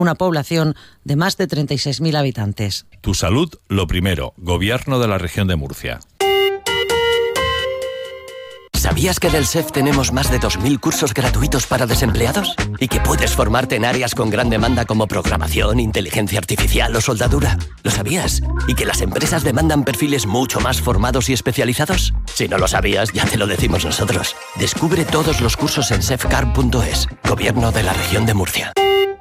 una población de más de 36.000 habitantes. Tu salud, lo primero. Gobierno de la Región de Murcia. ¿Sabías que en el SEF tenemos más de 2.000 cursos gratuitos para desempleados? Y que puedes formarte en áreas con gran demanda como programación, inteligencia artificial o soldadura. ¿Lo sabías? ¿Y que las empresas demandan perfiles mucho más formados y especializados? Si no lo sabías, ya te lo decimos nosotros. Descubre todos los cursos en sefcar.es. Gobierno de la Región de Murcia.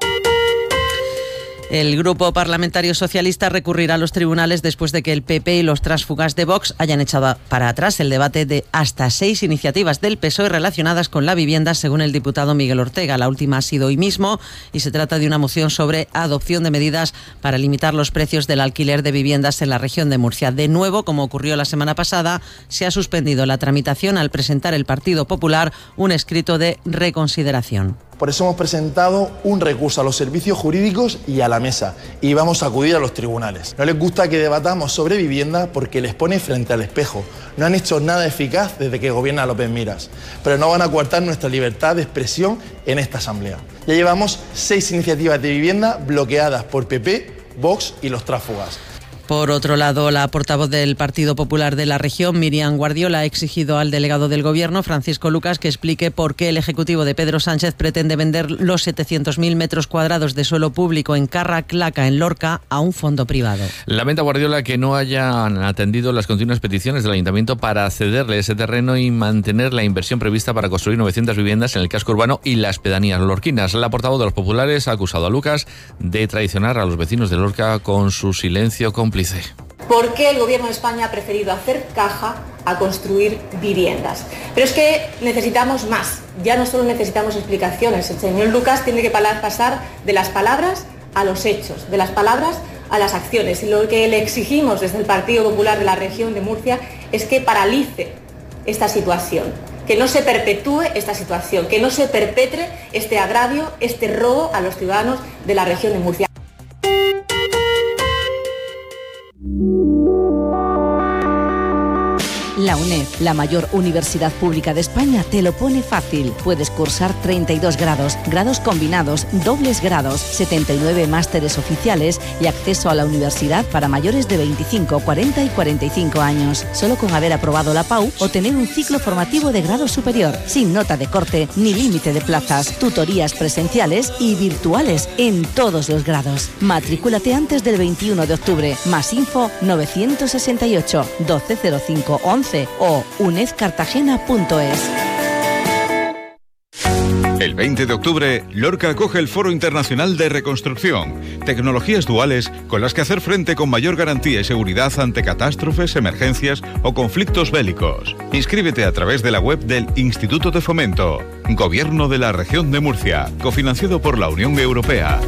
El Grupo Parlamentario Socialista recurrirá a los tribunales después de que el PP y los tránsfugas de Vox hayan echado para atrás el debate de hasta 6 iniciativas del PSOE relacionadas con la vivienda, según el diputado Miguel Ortega. La última ha sido hoy mismo y se trata de una moción sobre adopción de medidas para limitar los precios del alquiler de viviendas en la región de Murcia. De nuevo, como ocurrió la semana pasada, se ha suspendido la tramitación al presentar el Partido Popular un escrito de reconsideración. Por eso hemos presentado un recurso a los servicios jurídicos y a la mesa y vamos a acudir a los tribunales. No les gusta que debatamos sobre vivienda porque les pone frente al espejo. No han hecho nada eficaz desde que gobierna López Miras, pero no van a coartar nuestra libertad de expresión en esta asamblea. Ya llevamos 6 iniciativas de vivienda bloqueadas por PP, Vox y los tránsfugas. Por otro lado, la portavoz del Partido Popular de la región, Miriam Guardiola, ha exigido al delegado del Gobierno, Francisco Lucas, que explique por qué el Ejecutivo de Pedro Sánchez pretende vender los 700.000 metros cuadrados de suelo público en Carraclaca, en Lorca, a un fondo privado. Lamenta Guardiola que no hayan atendido las continuas peticiones del Ayuntamiento para cederle ese terreno y mantener la inversión prevista para construir 900 viviendas en el casco urbano y las pedanías lorquinas. La portavoz de los populares ha acusado a Lucas de traicionar a los vecinos de Lorca con su silencio cómplice. ¿Por qué el Gobierno de España ha preferido hacer caja a construir viviendas? Pero es que necesitamos más, ya no solo necesitamos explicaciones. El señor Lucas tiene que pasar de las palabras a los hechos, de las palabras a las acciones. Y lo que le exigimos desde el Partido Popular de la región de Murcia es que paralice esta situación, que no se perpetúe esta situación, que no se perpetre este agravio, este robo a los ciudadanos de la región de Murcia. La UNED, la mayor universidad pública de España, te lo pone fácil. Puedes cursar 32 grados, grados combinados, dobles grados, 79 másteres oficiales y acceso a la universidad para mayores de 25, 40 y 45 años. Solo con haber aprobado la PAU o tener un ciclo formativo de grado superior, sin nota de corte ni límite de plazas, tutorías presenciales y virtuales en todos los grados. Matrículate antes del 21 de octubre. Más info 968 1205 11 o unedcartagena.es. El 20 de octubre, Lorca acoge el Foro Internacional de Reconstrucción, tecnologías duales con las que hacer frente con mayor garantía y seguridad ante catástrofes, emergencias o conflictos bélicos. Inscríbete a través de la web del Instituto de Fomento, Gobierno de la Región de Murcia, cofinanciado por la Unión Europea.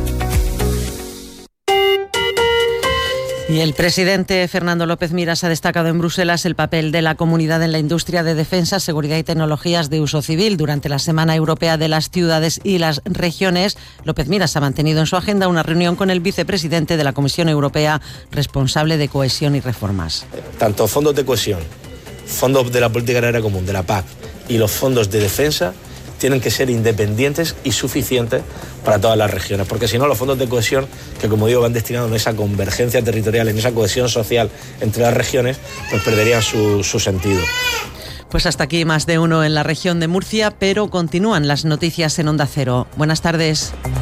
Y el presidente Fernando López Miras ha destacado en Bruselas el papel de la comunidad en la industria de defensa, seguridad y tecnologías de uso civil. Durante la Semana Europea de las Ciudades y las Regiones, López Miras ha mantenido en su agenda una reunión con el vicepresidente de la Comisión Europea, responsable de cohesión y reformas. Tanto fondos de cohesión, fondos de la política agraria común, de la PAC y los fondos de defensa tienen que ser independientes y suficientes para todas las regiones, porque si no los fondos de cohesión, que como digo van destinados en esa convergencia territorial, en esa cohesión social entre las regiones, pues perderían su sentido. Pues hasta aquí Más de Uno en la región de Murcia, pero continúan las noticias en Onda Cero. Buenas tardes.